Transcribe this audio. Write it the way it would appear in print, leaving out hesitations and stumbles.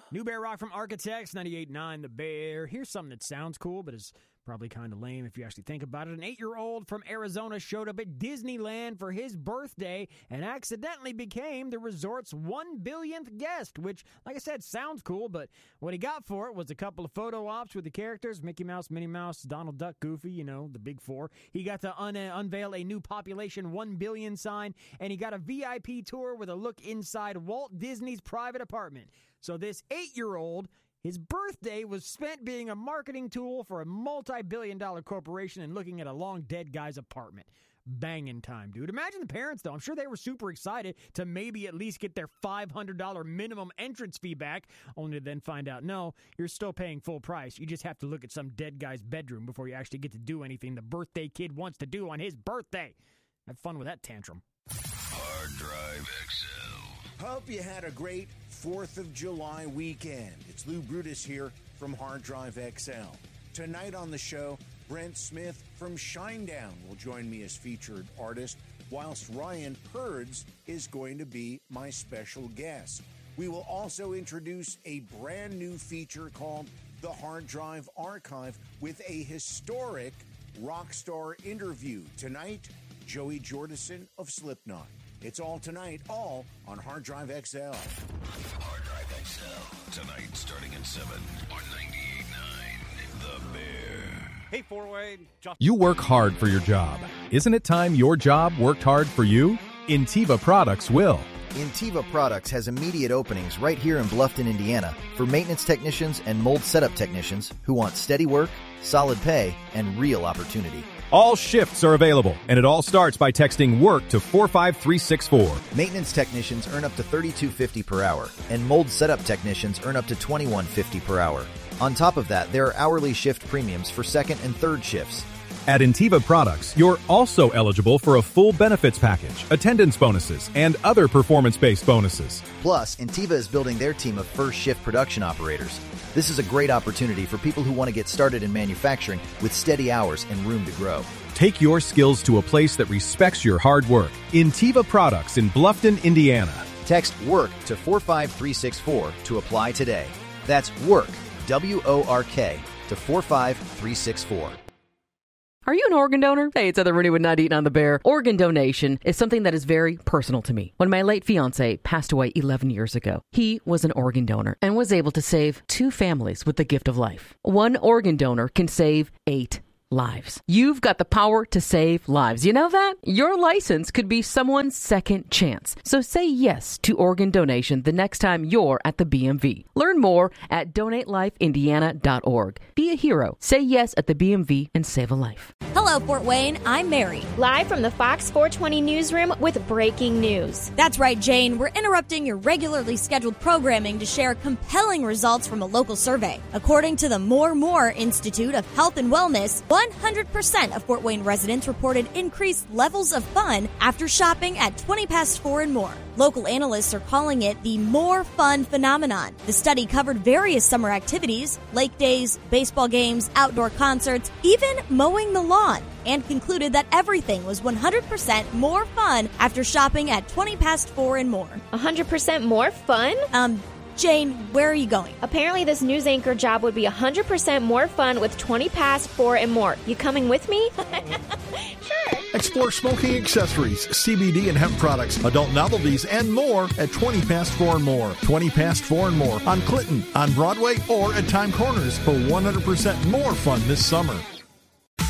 New Bear Rock from Architects, 98.9 The Bear. Here's something that sounds cool, but is probably kind of lame if you actually think about it. An 8-year-old from Arizona showed up at Disneyland for his birthday and accidentally became the resort's 1 billionth guest, which, like I said, sounds cool, but what he got for it was a couple of photo ops with the characters, Mickey Mouse, Minnie Mouse, Donald Duck, Goofy, you know, the big four. He got to unveil a new population 1 billion sign, and he got a VIP tour with a look inside Walt Disney's private apartment. So this 8-year-old, his birthday was spent being a marketing tool for a multi-billion-dollar corporation and looking at a long-dead guy's apartment. Banging time, dude. Imagine the parents, though. I'm sure they were super excited to maybe at least get their $500 minimum entrance fee back, only to then find out, no, you're still paying full price. You just have to look at some dead guy's bedroom before you actually get to do anything the birthday kid wants to do on his birthday. Have fun with that tantrum. Hard Drive XL. Hope you had a great 4th of July weekend. It's Lou Brutus here from Hard Drive XL. Tonight on the show, Brent Smith from Shinedown will join me as featured artist, whilst Ryan Hurds is going to be my special guest. We will also introduce a brand new feature called The Hard Drive Archive with a historic rock star interview. Tonight, Joey Jordison of Slipknot. It's all tonight, all on Hard Drive XL. Hard Drive XL. Tonight, starting at 7 on 98.9 The Bear. Hey, Four-Way. You work hard for your job. Isn't it time your job worked hard for you? Intiva Products will. Intiva Products has immediate openings right here in Bluffton, Indiana for maintenance technicians and mold setup technicians who want steady work, solid pay, and real opportunity. All shifts are available, and it all starts by texting WORK to 45364. Maintenance technicians earn up to $32.50 per hour, and mold setup technicians earn up to $21.50 per hour. On top of that, there are hourly shift premiums for second and third shifts. At Intiva Products, you're also eligible for a full benefits package, attendance bonuses, and other performance-based bonuses. Plus, Intiva is building their team of first shift production operators. This is a great opportunity for people who want to get started in manufacturing with steady hours and room to grow. Take your skills to a place that respects your hard work. Intiva Products in Bluffton, Indiana. Text WORK to 45364 to apply today. That's WORK, W-O-R-K, to 45364. Are you an organ donor? Hey, it's Heather Rooney with 98 on the Bear. Organ donation is something that is very personal to me. When my late fiance passed away 11 years ago, he was an organ donor and was able to save 2 families with the gift of life. One organ donor can save 8 lives. You've got the power to save lives. You know that? Your license could be someone's second chance. So say yes to organ donation the next time you're at the BMV. Learn more at donatelifeindiana.org. Be a hero. Say yes at the BMV and save a life. Hello, Fort Wayne. I'm Mary. Live from the Fox 420 newsroom with breaking news. That's right, Jane. We're interrupting your regularly scheduled programming to share compelling results from a local survey. According to the More Institute of Health and Wellness, 100% of Fort Wayne residents reported increased levels of fun after shopping at 20 past 4 and more. Local analysts are calling it the more fun phenomenon. The study covered various summer activities, lake days, baseball games, outdoor concerts, even mowing the lawn, and concluded that everything was 100% more fun after shopping at 20 past 4 and more. 100% more fun? Jane, where are you going? Apparently this news anchor job would be 100% more fun with 20 past 4 and more. You coming with me? Sure. Explore smoking accessories, CBD and hemp products, adult novelties, and more at 20 past 4 and more. 20 past 4 and more on Clinton, on Broadway, or at Time Corners for 100% more fun this summer.